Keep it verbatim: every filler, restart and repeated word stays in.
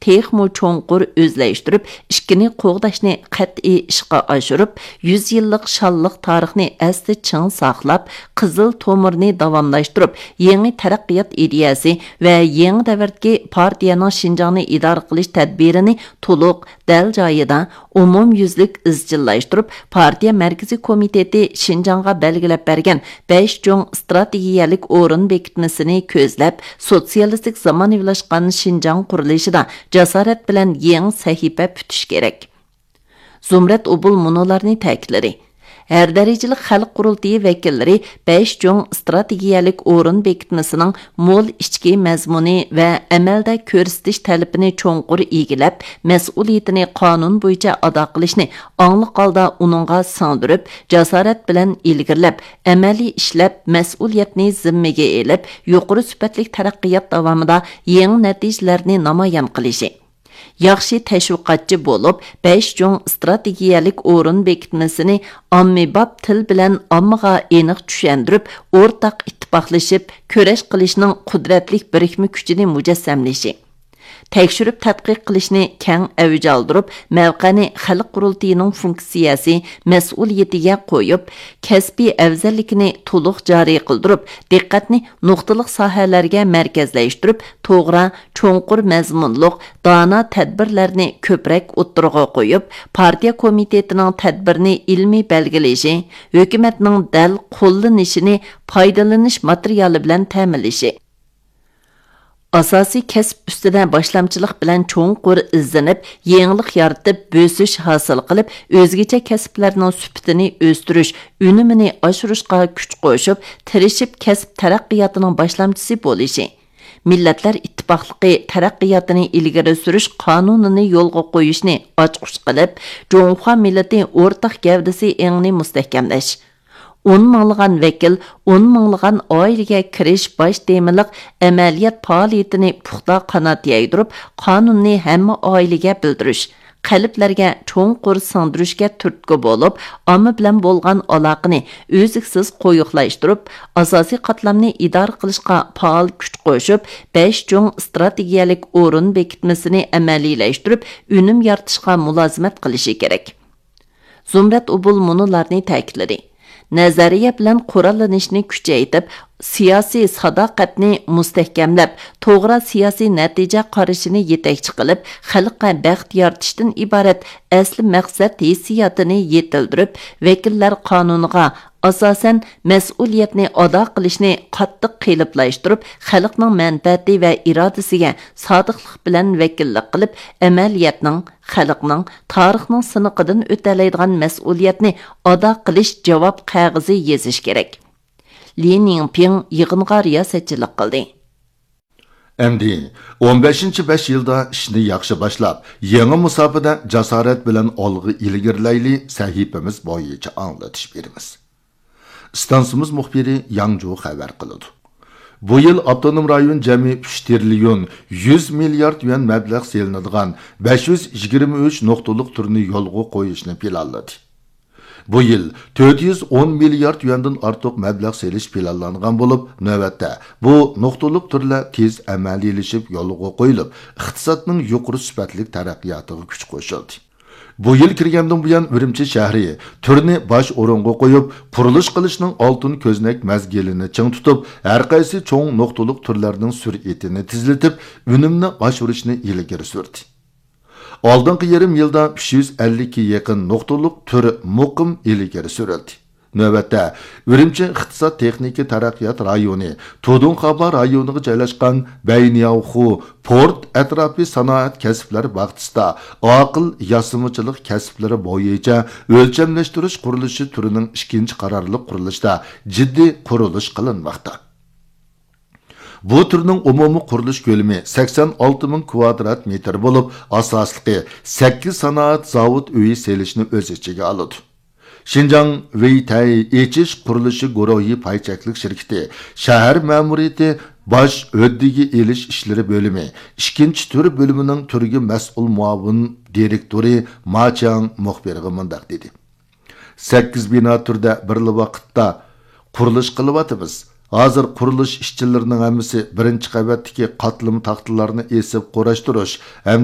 texmo cho'nqur o'zlashtirib, ishkini qo'g'dashni qat'iy ishqa oshirib, yuz yillik shonliq tarixni asli ching saqlab, qizil tomirni davomlashtirib, yangi taraqqiyot ideyasi va yangi davrdagi partiyaning Şinjanni idora qilish tadbirini to'liq dal joyida umumyuzlik izchillashtirib, partiya markaziy komiteti Şinjanga belgilab bergan besh cho'ng strategiyalik o'rin bekitmasini ko'zlab, sotsialistik zamonaviylashgan Şinjan qurilishida jasorat bilan yangi sahifa putish kerak. Zumrat Ubul munolarni ta'kidladi. Her dereceli xalq qurultiyi vekilleri besh cho'ng strategiyalik o'rin bekitmasining mo'l ichki mazmuni va amalda ko'rsatish talabini cho'nqur egilab, mas'uliyatini qonun bo'yicha ado qilishni ongli holda uningga singdirib, jasorat bilan ilgirlab, amaliy ishlab, mas'uliyatni zimmaga elib, yuqori sifatli taraqqiyot davomida yangi natijalarni namoyon qilishi. Yaxshi tashviqotchi bo'lib, besh cho'ng strategiyalik o'rin bekitmasini ommabop til bilan ommaga aniq tushuntirib, o'rtaq ittifoqlashib, kurash qilishning qudratli birikma kuchini mujassamlashi. Tekshirib tadqiq qilishni keng avj oldirib, mavqani xalq qurultiyining funksiyasi, mas'uliyatiga qo'yib, kasbiy afzallikni to'liq joriy qildirib, diqqatni nuqtaliq sohalarga markazlashtirib, to'g'ri, cho'nqur mazmunliq, dono tadbirlarni ko'proq o'ttirg'a qo'yib, partiya komitetining tadbirni ilmiy belgilashi, hukumatning dal qo'llanishini foydalanish materiali bilan ta'minlashi. Asosiy kasb ustida boshlamchilik bilan cho'nqur izlanib, yangilik yaratib, bo'sish hosil qilib, o'zgacha kasblarning sifatini o'stirish, unumini oshirishga kuch qo'shib, tirishib kasb taraqqiyotining boshlamchisi bo'lishi. Millatlar ittifoqligi taraqqiyotini ilgari surish qonunini yo'lga qo'yishni ochqich qilib, Jonghua millati o'rtaq gavdasi engni mustahkamlash. on minglagan vekil, on minglagan oilaga kirish bosh temiliq amaliyat faoliyatini puxta qanot yaydirib, qonunni hamma oilaga bildirish, qalblarga cho'nqur singdirishga turtki bo'lib, omma bilan bo'lgan aloqani o'ziksiz qo'yiqlashtirib, asosiy qatlamni idora qilishga faol kuch qo'shib, besh cho'ng strategiyalik o'rin bekitmasini amaliylashtirib, unum yaratishga mulozimat qilishi kerak. Zumrat Ubul munolarni ta'kidladi. Nazariya bilan qurollanishni kuchaytirib, siyosiy sadoqatni mustahkamlab, to'g'ri siyosiy natija qarashini yetakchi qilib, xalqqa baxt yaratishdan iborat asli maqsad hissiyotini yetildirib, vakillar qonuniga asosan mas'uliyatni ado qilishni qattiq qiyinlashtirib, xalqning manfaati va irodasiga sodiqlik bilan vakillik qilib, amaliyatning, xalqning, tarixning siniqidan o'talaydigan mas'uliyatni ado qilish javob qog'ozi yozish kerak. Li Ningping yig'inga riyosatchilik qildi. Endi o'n beshinchi besh yilda ishni yaxshi boshlab, yangi musofada jasorat bilan olg'i ilgirlayli sahifamiz bo'yicha anglatish beramiz. Stansimiz muxbiri Yangju xabar qiladi. Bu yil avtonom rayon jami uch trillion yuz milliard yuan mablag' selinadigan besh yuz yigirma uch nuqtaliq turni yo'lga qo'yishni planladi. Bu yil to'rt yuz o'n milliard yuandan ortiq mablag' selish planlangan bo'lib, navbatda bu nuqtaliq turlar tez amaliylashib yo'lga qo'yilib, iqtisodning yuqori sifatli taraqqiyotiga kuch qo'shildi. Bu yil kirgandan buyon Urumchi shahri turni bosh o'ringa qo'yib, qurilish qilishning oltin ko'znak mazgilini ching tutib, har qaysi cho'ng nuqtaliq turlarning sur'atini tezlatib, unumni oshirishni ilgari surdi. Oldingi yarim yilda uch yuz ellik yaqin nuqtaliq tur muqim ilgari surildi. Navbatda Urumchi iqtisod texnika taraqqiyot rayoni, Tudunxaba rayoniga joylashgan Bayniyauxu port atrofi sanoat kasblari vaqtida aql yasimichilik kasblari bo'yicha o'lchamlashtirish qurilishi turining ikkinchi qarorli qurilishida jiddiy qurilish qilinmoqda. Bu turning umumiy qurilish ko'lami sakson olti ming kvadrat metr bo'lib, asosliqi sakkiz sanoat zavod uyi selishni o'z ichiga oladi. Şinjan Veytay Echish qurilishi guruhi paychaklik shirkati, shahar ma'muriyati bosh o'ddigi elish ishlari bo'limi, ikkinchi tur bo'limining turga mas'ul muavin direktori Machang muxbiriga mundaq dedi. sakkiz bino turda bir vaqtda qurilish qilyapmiz. Hozir qurilish ishchilarining hammasi birinchi qavatdagi qatlam taxtalarni esib qo'rashtirish